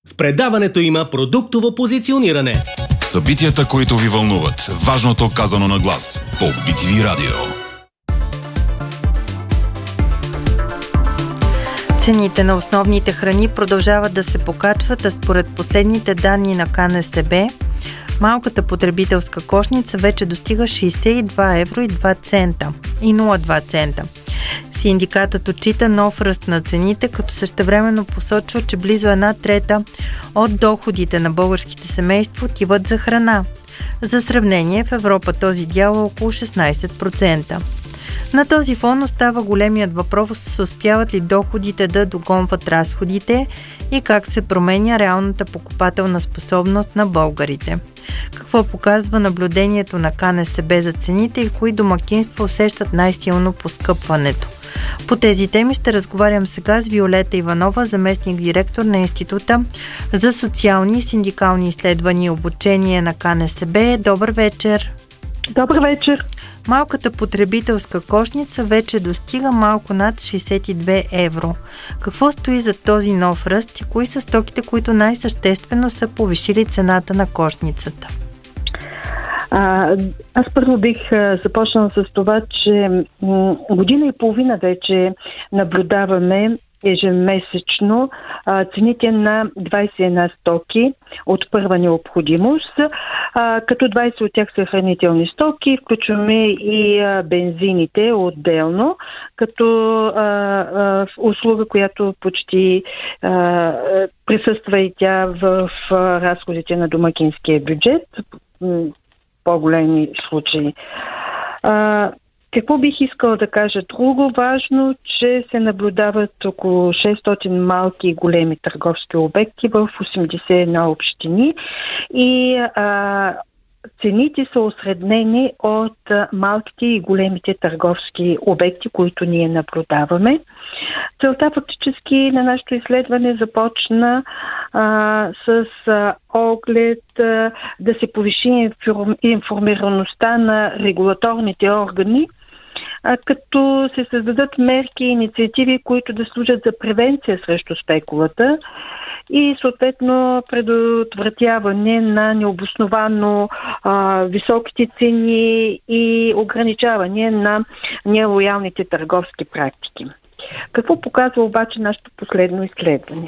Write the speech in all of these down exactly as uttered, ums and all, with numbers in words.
В предаването има продуктово позициониране. Събитията, които ви вълнуват. Важното казано на глас. По Би Ти Ви Радио. Цените на основните храни продължават да се покачват, а според последните данни на Ка Не Се Бе, малката потребителска кошница вече достига шейсет и два евро и два цента и нула цяло две цента. Синдикатът отчита нов ръст на цените, като същевременно посочва, че близо една трета от доходите на българските семейства отиват за храна. За сравнение, в Европа този дял е около шестнайсет процента. На този фон остава големият въпрос: успяват ли доходите да догонват разходите и как се променя реалната покупателна способност на българите. Какво показва наблюдението на Ка Не Се Бе за цените и кои домакинства усещат най-силно поскъпването? По тези теми ще разговарям сега с Виолета Иванова, заместник-директор на Института за социални и синдикални изследвания и обучение на Ка Не Се Бе. Добър вечер! Добър вечер! Малката потребителска кошница вече достига малко над шейсет и две евро. Какво стои за този нов ръст и кои са стоките, които най-съществено са повишили цената на кошницата? А, аз първо бих започнала с това, че м- година и половина вече наблюдаваме ежемесечно а, цените на двайсет и една стоки от първа необходимост, а, като двайсет от тях са хранителни стоки, включваме и а, бензините отделно, като а, а, услуга, която почти а, присъства и тя в а, разходите на домакинския бюджет, в по-големи случаи. А, Какво бих искала да кажа? Друго важно, че се наблюдават около шестстотин малки и големи търговски обекти в осемдесет и една общини и а, цените са осреднени от малките и големите търговски обекти, които ние наблюдаваме. Целта фактически на нашето изследване започна а, с а, оглед а, да се повиши информираността на регулаторните органи, а, като се създадат мерки и инициативи, които да служат за превенция срещу спекулата и съответно предотвратяване на необосновано а, високите цени и ограничаване на нелоялните търговски практики. Какво показва обаче нашето последно изследване?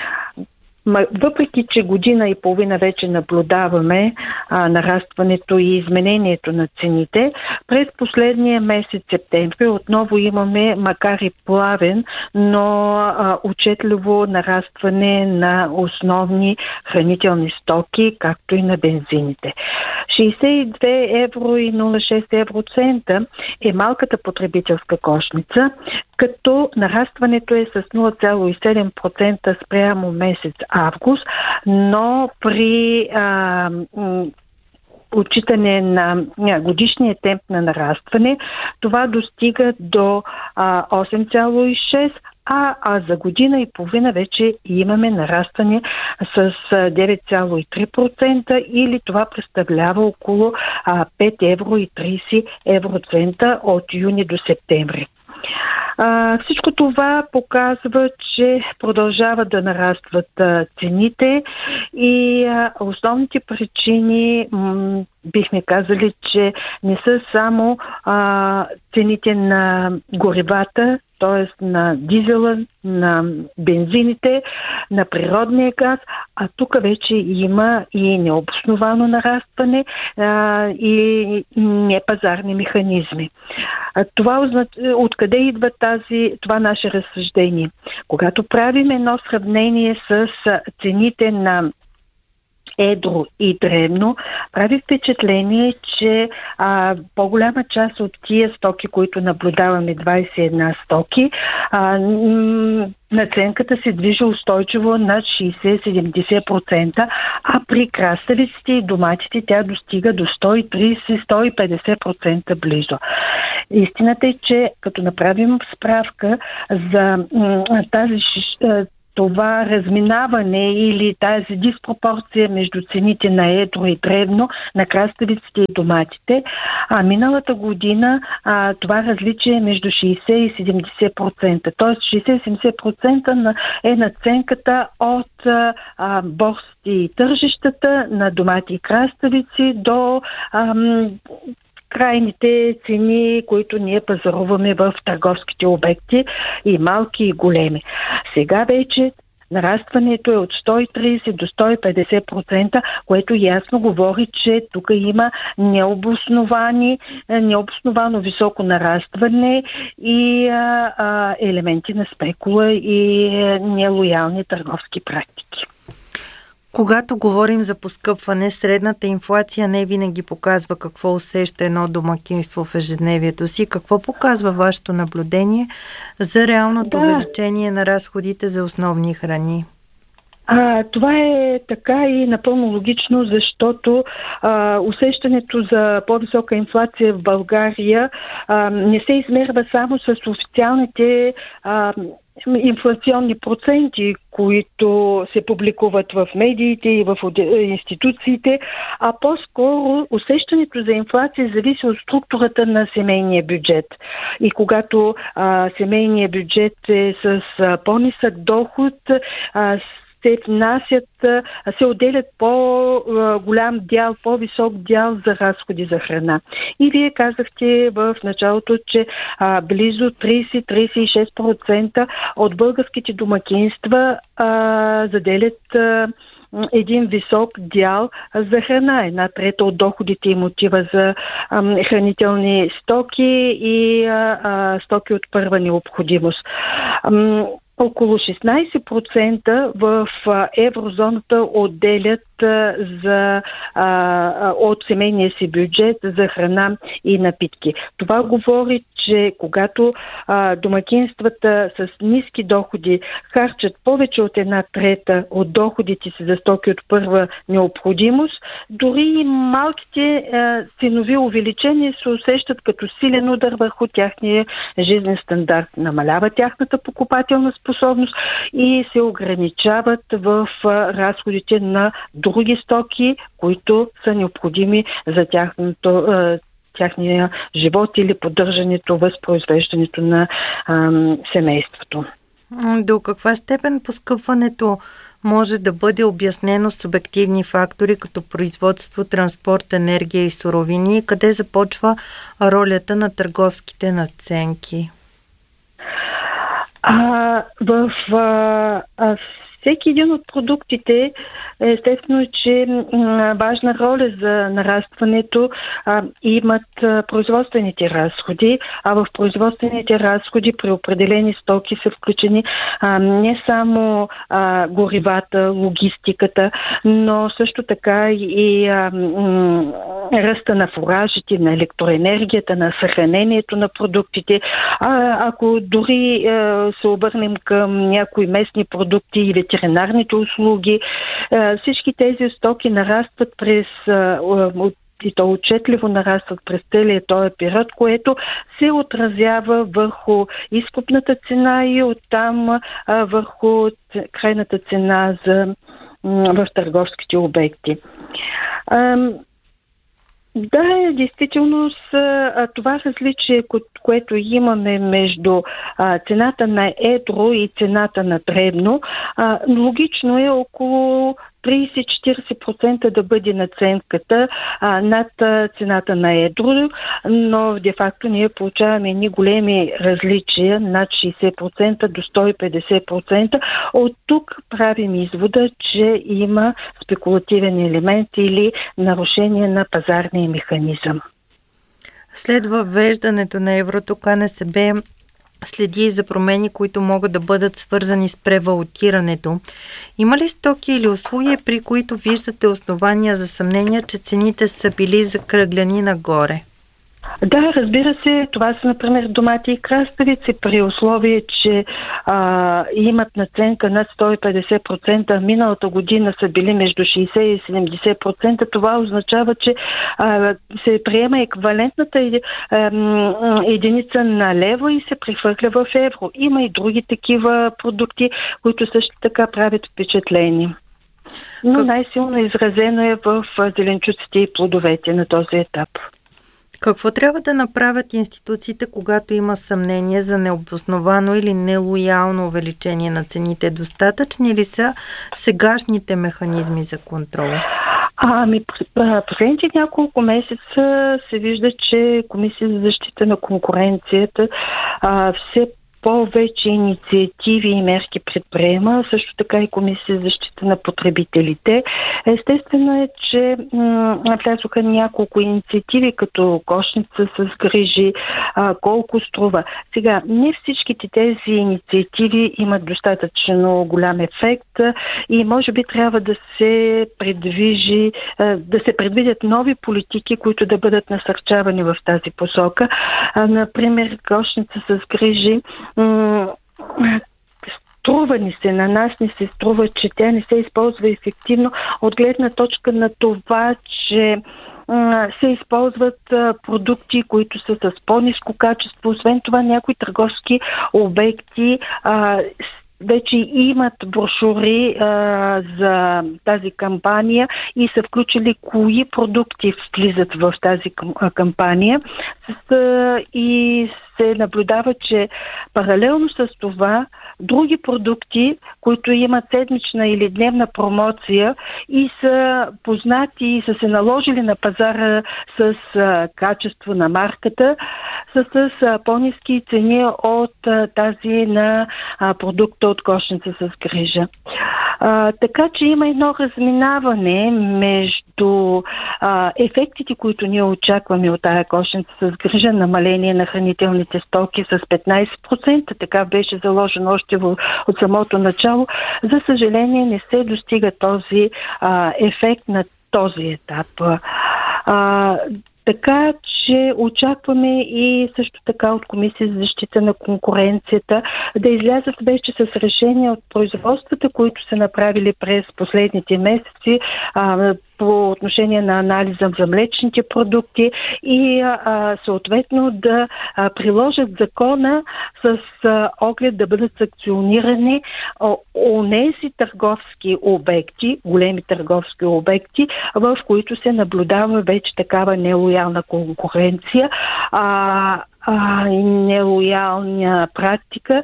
Въпреки че година и половина вече наблюдаваме а, нарастването и изменението на цените, през последния месец септември отново имаме, макар и плавен, но а, отчетливо нарастване на основни хранителни стоки, както и на бензините. шейсет и две евро и нула цяло шест евроцента е малката потребителска кошница, като нарастването е с нула цяло и седем процента спрямо месец август, но при а, м- отчитане на годишния темп на нарастване, това достига до а, осем цяло и шест, а, а за година и половина вече имаме нарастване с девет цяло и три процента или това представлява около а, пет евро и трийсет евроцента от юни до септември. А, всичко това показва, че продължават да нарастват а, цените и а, основните причини м- бихме казали, че не са само а, цените на горивата, т.е. на дизела, на бензините, на природния газ, а тук вече има и необосновано нарастване а, и непазарни механизми. А, това откъде идва тази, това наше разсъждение? Когато правим едно сравнение с цените на едро и дребно, прави впечатление, че а, по-голяма част от тия стоки, които наблюдаваме, двайсет и една стоки, а, м- наценката се движи устойчиво над шейсет до седемдесет процента, а при краставиците и доматите тя достига до сто и трийсет до сто и петдесет процента близо. Истината е, че като направим справка за м- тази това разминаване или тази диспропорция между цените на едро и дребно на краставиците и доматите. А миналата година а, това различие е между шейсет и седемдесет процента. Тоест шейсет-седемдесет процента е надценката от а, борсите и тържищата на домати и краставици до ам, крайните цени, които ние пазаруваме в търговските обекти, и малки, и големи. Сега вече нарастването е от сто и трийсет до сто и петдесет процента, което ясно говори, че тук има необосновани, необосновано високо нарастване и а, а, елементи на спекула и а, нелоялни търговски практики. Когато говорим за поскъпване, средната инфлация не винаги показва какво усеща едно домакинство в ежедневието си. Какво показва вашето наблюдение за реалното да. увеличение на разходите за основни храни? А, това е така и напълно логично, защото а, усещането за по-висока инфлация в България а, не се измерва само с официалните а, инфлационни проценти, които се публикуват в медиите и в институциите, а по-скоро усещането за инфлация зависи от структурата на семейния бюджет. И когато а, семейният бюджет е с а, по-нисък доход, а, се внасят, се отделят по-голям дял, по-висок дял за разходи за храна. И вие казахте в началото, че а, близо трийсет до трийсет и шест процента от българските домакинства а, заделят а, един висок дял за храна. Една трета от доходите им отива за а, хранителни стоки и а, а, стоки от първа необходимост. А, около шестнайсет процента в еврозоната отделят за, а, от семейния си бюджет за храна и напитки. Това говори, че когато а, домакинствата с ниски доходи харчат повече от една трета от доходите си за стоки от първа необходимост, дори и малките а, ценови увеличения се усещат като силен удар върху тяхния жизнен стандарт. Намалява тяхната покупателна способност и се ограничават в а, разходите на други стоки, които са необходими за тяхното, тяхния живот или поддържането, възпроизвеждането на ам, семейството. До каква степен поскъпването може да бъде обяснено с субективни фактори, като производство, транспорт, енергия и суровини? Къде започва ролята на търговските надценки? А, в а, а, всеки един от продуктите, естествено, че м, важна роля за нарастването а, имат а, производствените разходи, а в производствените разходи при определени стоки са включени а, не само а, горивата, логистиката, но също така и а, м, ръста на фуражите, на електроенергията, на съхранението на продуктите. А, ако дори а, се обърнем към някои местни продукти и ветеринарните услуги, всички тези стоки нарастват през и то отчетливо нарастват през целия този период, което се отразява върху изкупната цена и оттам върху крайната цена за, в търговските обекти. Да, действително това различие, което имаме между а, цената на едро и цената на дребно, а, логично е около трийсет до четирийсет процента да бъде надценката а, над цената на едро, но де-факто ние получаваме едни големи различия над шейсет процента до сто и петдесет процента. От тук правим извода, че има спекулативен елемент или нарушение на пазарния механизъм. След въвеждането на еврото, КНСБ следи за промени, които могат да бъдат свързани с превалутирането. Има ли стоки или услуги, при които виждате основания за съмнение, че цените са били закръгляни нагоре? Да, разбира се, това са, например, домати и краставици, при условие, че а, имат наценка над сто и петдесет процента, миналата година са били между шейсет и седемдесет процента. Това означава, че а, се приема еквивалентната еди, а, единица на лево и се прехвърля в евро. Има и други такива продукти, които също така правят впечатление. Но как... най-силно изразено е в зеленчуците и плодовете на този етап. Какво трябва да направят институциите, когато има съмнение за необосновано или нелоялно увеличение на цените? Достатъчни ли са сегашните механизми за контрол? Ами, последните няколко месеца се вижда, че Комисия за защита на конкуренцията а, все повече инициативи и мерки предприема, също така и Комисия за защита на потребителите. Естествено е, че м- влязоха няколко инициативи, като кошница с грижи, а, колко струва. Сега, не всичките тези инициативи имат достатъчно голям ефект и може би трябва да се предвижи, а, да се предвидят нови политики, които да бъдат насърчавани в тази посока. А, например, кошница с грижи струва ни се, на нас ни се струва, че тя не се използва ефективно от гледна точка на това, че се използват продукти, които са с по-ниско качество. Освен това, някои търговски обекти а, вече имат брошури а, за тази кампания и са включили кои продукти влизат в тази кампания. С, а, и се наблюдава, че паралелно с това други продукти, които имат седмична или дневна промоция и са познати и са се наложили на пазара с а, качество на марката, са с а, по-ниски цени от а, тази на а, продукта от кошница с грижа. А, така че има едно разминаване между а, ефектите, които ние очакваме от тая кошница с грижа, намаление на хранителните стоки с петнайсет процента, така беше заложено още в, от самото начало. За съжаление не се достига този а, ефект на този етап. А, така че очакваме и също така от Комисия за защита на конкуренцията да излязат вече с решения от производствата, които са направили през последните месеци а, по отношение на анализа за млечните продукти и а, съответно да а, приложат закона с а, оглед да бъдат санкционирани онези търговски обекти, големи търговски обекти, в които се наблюдава вече такава нелоялна конкуренция, а, а, нелоялна практика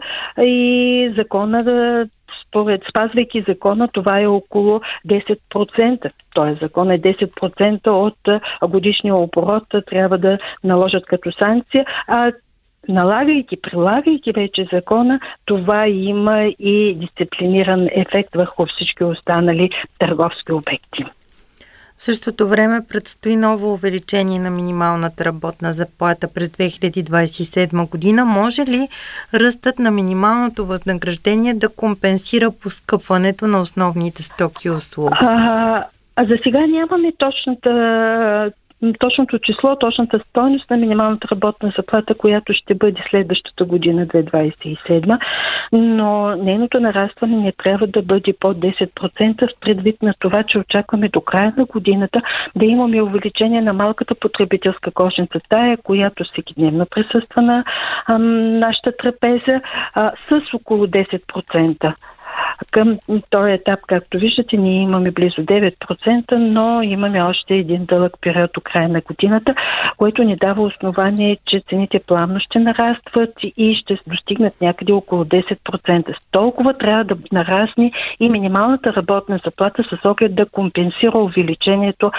и закона да според, спазвайки закона, това е около десет процента. Тоест закон е десет процента от годишния оборот трябва да наложат като санкция, а налагайки, прилагайки вече закона, това има и дисциплиниран ефект върху всички останали търговски обекти. В същото време предстои ново увеличение на минималната работна заплата през две хиляди двадесет и седма година. Може ли ръстът на минималното възнаграждение да компенсира поскъпването на основните стоки и услуги? А, а за сега нямаме точната точното число, точната стойност на минималната работна заплата, която ще бъде следващата година, две хиляди двадесет и седма, но нейното нарастване не трябва да бъде под десет процента в предвид на това, че очакваме до края на годината да имаме увеличение на малката потребителска кошница, тая, която всекидневно присъства на а, нашата трапеза, а, с около десет процента. Към този етап, както виждате, ние имаме близо девет процента, но имаме още един дълъг период до края на годината, което ни дава основание, че цените плавно ще нарастват и ще достигнат някъде около десет процента. С толкова трябва да нарасне и минималната работна заплата с оглед да компенсира увеличението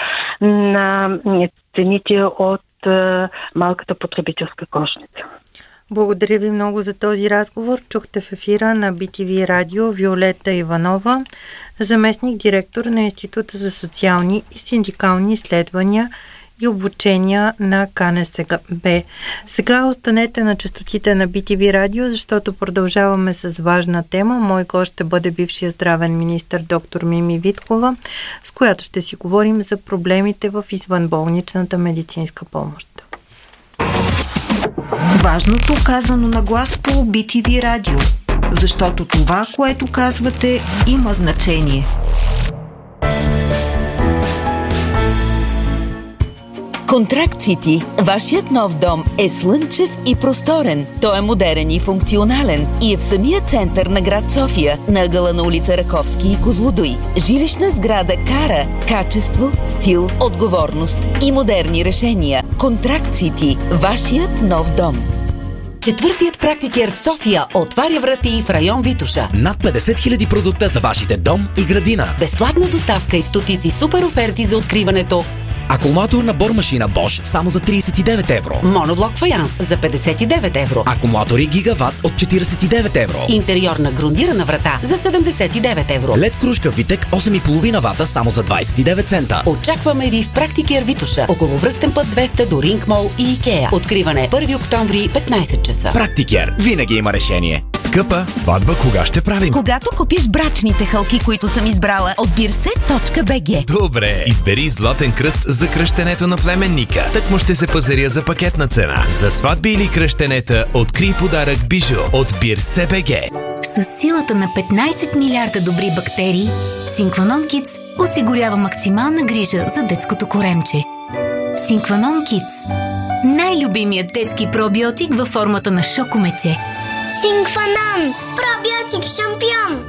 на цените от малката потребителска кошница. Благодаря ви много за този разговор. Чухте в ефира на Би Ти Ви радио Виолета Иванова, заместник директор на Института за социални и синдикални изследвания и обучения на Ка Не Се Бе. Сега останете на честотите на Би Ти Ви радио, защото продължаваме с важна тема. Мой гост ще бъде бившия здравен министър доктор Мими Виткова, с която ще си говорим за проблемите в извънболничната медицинска помощ. Важното казано на глас по Би Ти Ви радио. Защото това, което казвате, има значение. Контракт Сити. Вашият нов дом е слънчев и просторен. Той е модерен и функционален и е в самия център на град София, на ъгъла на улица Раковски и Козлодуй. Жилищна сграда кара качество, стил, отговорност и модерни решения. Контракт Сити. Вашият нов дом. Четвъртият практикер в София отваря врати в район Витоша. Над петдесет хиляди продукта за вашите дом и градина. Безплатна доставка и стотици супер оферти за откриването. Акумулаторна бормашина Bosch само за тридесет и девет евро. Моноблок фаянс за петдесет и девет евро. Акумулатори Гигават от четиридесет и девет евро. Интериорна грундирана врата за седемдесет и девет евро. Лед кружка Витек осем и половина вата само за двадесет и девет цента. Очакваме ви в Практикер Витоша, около връстен път двеста до Ринг Мол и Икеа. Откриване първи октомври, петнайсет часа. Практикер винаги има решение. Скъпа, сватба кога ще правим? Когато купиш брачните хълки, които съм избрала от бирсе точка би джи. Добре, избери златен кръст за кръщенето на племенника. Так му ще се пазаря за пакетна цена. За сватби или кръщенета открий подарък бижу от бирсе точка би джи. С силата на петнайсет милиарда добри бактерии, Синкванон Кидс осигурява максимална грижа за детското коремче. Синкванон Кидс. Най-любимият детски пробиотик във формата на шокомече. Синкванон. Пробиотик шампион.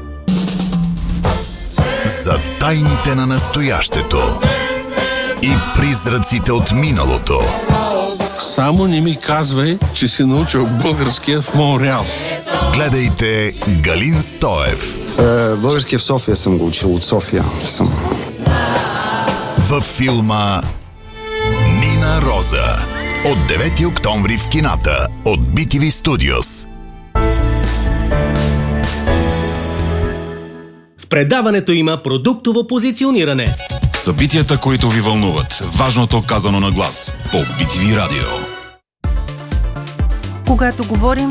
За тайните на настоящето и призраците от миналото. Само не ми казвай, че си научил българския в Монреал. Гледайте Галин Стоев. Е, българския в София съм го учил, от София съм. Във филма Нина Роза. От девети октомври в кината от Би Ти Ви Studios. В предаването има продуктово позициониране. Събитията, които ви вълнуват. Важното казано на глас. По Би Ти Ви радио. Когато говорим